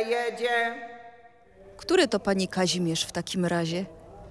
jedzie. Który to pani Kazimierz w takim razie?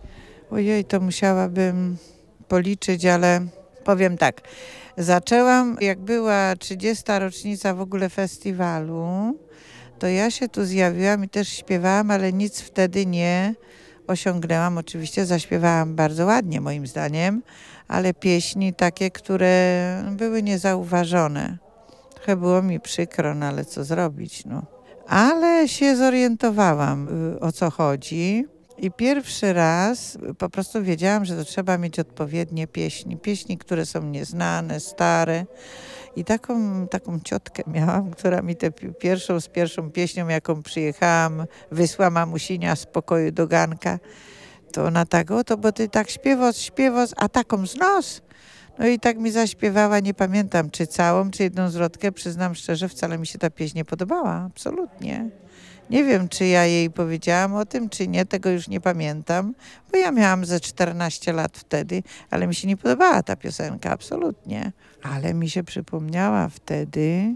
Ojej, to musiałabym policzyć, ale powiem tak. Zaczęłam, jak była 30. rocznica w ogóle festiwalu, to ja się tu zjawiłam i też śpiewałam, ale nic wtedy nie osiągnęłam. Oczywiście zaśpiewałam bardzo ładnie moim zdaniem, ale pieśni takie, które były niezauważone. Trochę było mi przykro, no ale co zrobić, no. Ale się zorientowałam, o co chodzi. I pierwszy raz po prostu wiedziałam, że to trzeba mieć odpowiednie pieśni. Pieśni, które są nieznane, stare. I taką ciotkę miałam, która mi z pierwszą pieśnią, jaką przyjechałam, wysła mamusinia z pokoju do ganka. To ona tak, to bo ty tak śpiewasz, a taką z nos. No i tak mi zaśpiewała, nie pamiętam czy całą, czy jedną zwrotkę. Przyznam szczerze, wcale mi się ta pieśń nie podobała, absolutnie. Nie wiem, czy ja jej powiedziałam o tym, czy nie, tego już nie pamiętam, bo ja miałam ze 14 lat wtedy, ale mi się nie podobała ta piosenka, absolutnie. Ale mi się przypomniała wtedy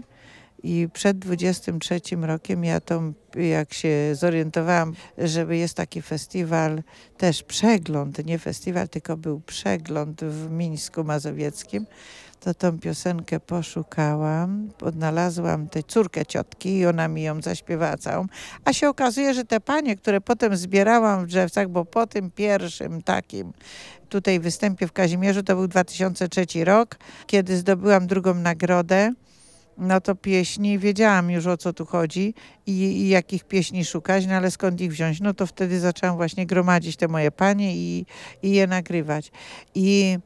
i przed 23 rokiem ja jak się zorientowałam, że jest taki festiwal, też przegląd, nie festiwal, tylko był przegląd w Mińsku Mazowieckim, to tą piosenkę poszukałam, odnalazłam tę córkę ciotki i ona mi ją zaśpiewała całą. A się okazuje, że te panie, które potem zbierałam w Drzewcach, bo po tym pierwszym takim tutaj występie w Kazimierzu, to był 2003 rok, kiedy zdobyłam drugą nagrodę, no to pieśni, wiedziałam już o co tu chodzi i jakich pieśni szukać, no ale skąd ich wziąć? No to wtedy zaczęłam właśnie gromadzić te moje panie i je nagrywać. I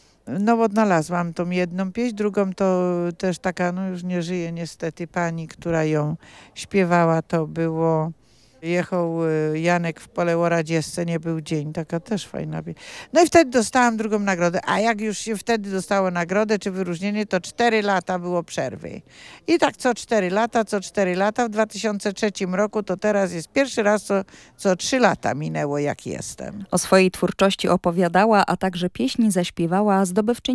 no odnalazłam tą jedną pieśń, drugą to też taka, no już nie żyje niestety, pani, która ją śpiewała, to było Jechał Janek w pole o radziesce, nie był dzień, taka też fajna pieśń. No i wtedy dostałam drugą nagrodę, a jak już się wtedy dostało nagrodę czy wyróżnienie, to 4 lata było przerwy. I tak co 4 lata, w 2003 roku to teraz jest pierwszy raz, co 3 lata minęło jak jestem. O swojej twórczości opowiadała, a także pieśni zaśpiewała zdobywczyni